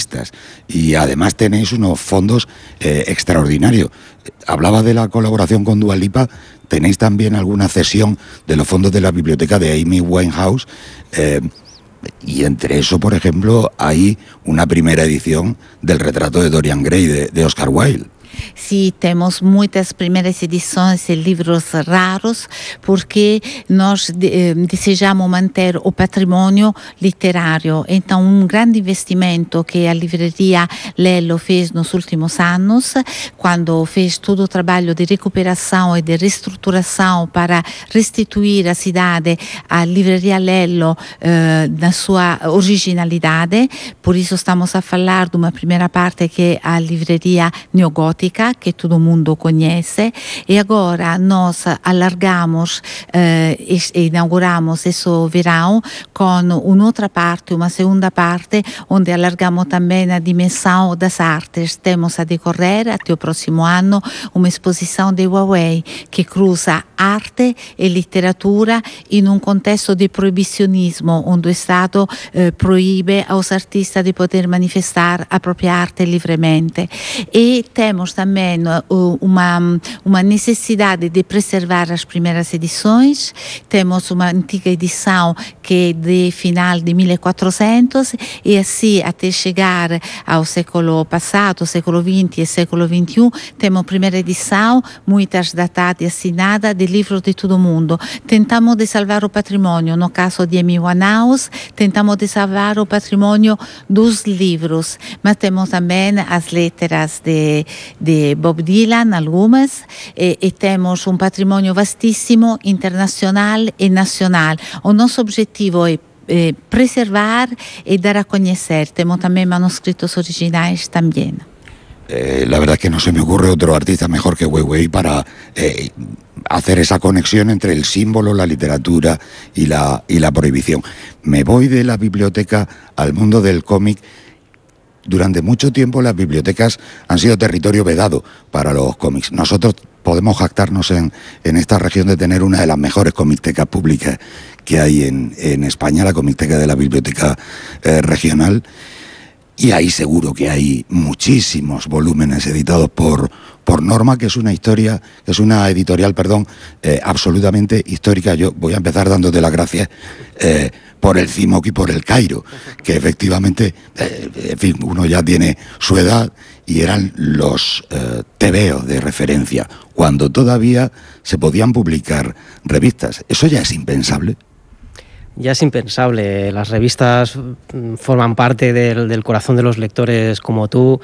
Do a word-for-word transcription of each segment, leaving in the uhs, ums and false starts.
revistas y además tenéis unos fondos eh, extraordinarios. Hablaba de la colaboración con Dua Lipa, tenéis también alguna cesión de los fondos de la biblioteca de Amy Winehouse, eh, y entre eso, por ejemplo, hay una primera edición del retrato de Dorian Gray de, de Oscar Wilde. Sim, temos muitas primeiras edições de livros raros, porque nós eh, desejamos manter o patrimônio literário. Então, um grande investimento que a livraria Lello fez nos últimos anos, quando fez todo o trabalho de recuperação e de reestruturação para restituir a cidade à livraria Lello eh, na sua originalidade. Por isso, estamos a falar de uma primeira parte que é a livraria neogótica, que todo mundo conhece, e agora nós alargamos eh, e inauguramos esse verão com uma outra parte, uma segunda parte, onde alargamos também a dimensão das artes. Temos a decorrer até o próximo ano uma exposição de Huawei que cruza arte e literatura em um contexto de proibicionismo, onde o Estado eh, proíbe aos artistas de poder manifestar a própria arte livremente. E temos também uma, uma necessidade de preservar as primeiras edições. Temos uma antiga edição que é de final de mil e quatrocentos e assim até chegar ao século passado, século vinte e século vinte e um, temos a primeira edição, muitas datadas e assinadas de livros de todo o mundo. Tentamos de salvar o patrimônio, no caso de Amy Winehouse, tentamos de salvar o patrimônio dos livros, mas temos também as letras de, de Bob Dylan, algumas, e, e temos um patrimônio vastíssimo, internacional e nacional. O nosso objetivo é eh, preservar e dar a conhecer. Temos também manuscritos originais também. Eh, la verdad es que no se me ocurre otro artista mejor que Weiwei para eh, hacer esa conexión entre el símbolo, la literatura y la, y la prohibición. Me voy de la biblioteca al mundo del cómic. Durante mucho tiempo las bibliotecas han sido territorio vedado para los cómics. Nosotros podemos jactarnos en, en esta región de tener una de las mejores comictecas públicas que hay en, en España, la comicteca de la Biblioteca eh, Regional. Y ahí seguro que hay muchísimos volúmenes editados por, por Norma, que es una historia, que es una editorial, perdón, eh, absolutamente histórica. Yo voy a empezar dándote las gracias eh, por el CIMOC y por el Cairo, que efectivamente, eh, en fin, uno ya tiene su edad y eran los eh, tebeos de referencia, cuando todavía se podían publicar revistas. ¿Eso ya es impensable? Ya es impensable. Las revistas forman parte del, del corazón de los lectores como tú,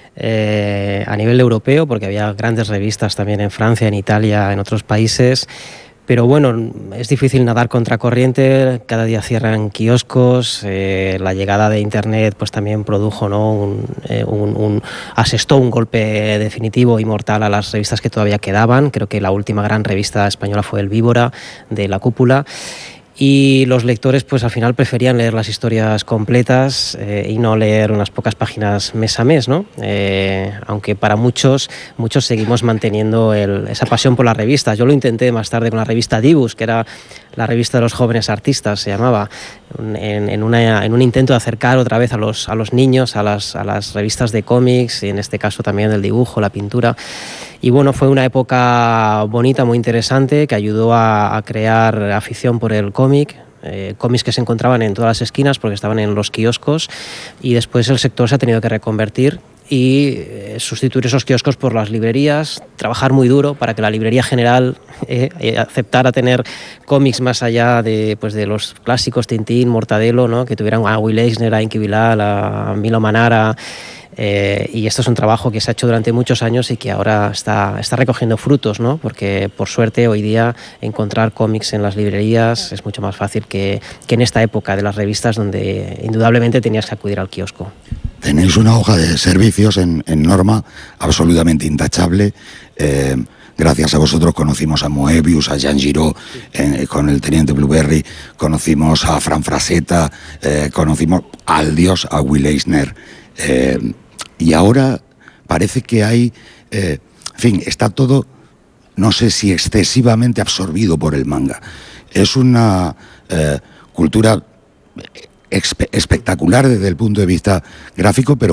eh, a nivel europeo, porque había grandes revistas también en Francia, en Italia, en otros países. Pero bueno, es difícil nadar contracorriente, cada día cierran kioscos, eh, la llegada de Internet pues también produjo, ¿no? un, eh, un, un, asestó un golpe definitivo y mortal a las revistas que todavía quedaban. Creo que la última gran revista española fue El Víbora, de La Cúpula. Y los lectores pues al final preferían leer las historias completas eh, y no leer unas pocas páginas mes a mes, ¿no? Eh, aunque para muchos, muchos seguimos manteniendo el, esa pasión por las revistas. Yo lo intenté más tarde con la revista Dibus, que era la revista de los jóvenes artistas, se llamaba, en, en, una, en un intento de acercar otra vez a los, a los niños a las, a las revistas de cómics, y en este caso también del dibujo, la pintura. Y bueno, fue una época bonita, muy interesante, que ayudó a, a crear afición por el cómic, eh, cómics que se encontraban en todas las esquinas porque estaban en los kioscos, y después el sector se ha tenido que reconvertir y eh, sustituir esos kioscos por las librerías, trabajar muy duro para que la librería general eh, eh, aceptara tener cómics más allá de, pues, de los clásicos Tintín, Mortadelo, ¿no? Que tuvieran a Will Eisner, a Inky Bilal, a Milo Manara. Eh, y esto es un trabajo que se ha hecho durante muchos años y que ahora está, está recogiendo frutos, ¿no? Porque por suerte hoy día encontrar cómics en las librerías es mucho más fácil que, que en esta época de las revistas, donde indudablemente tenías que acudir al kiosco. Tenéis una hoja de servicios en, en Norma absolutamente intachable. Eh, gracias a vosotros conocimos a Moebius, a Jean Giraud, eh, con el Teniente Blueberry, conocimos a Fran Frazetta, eh, conocimos al dios, a Will Eisner. Eh, y ahora parece que hay, eh, en fin, está todo, no sé si excesivamente absorbido por el manga. Es una eh, cultura espectacular desde el punto de vista gráfico, pero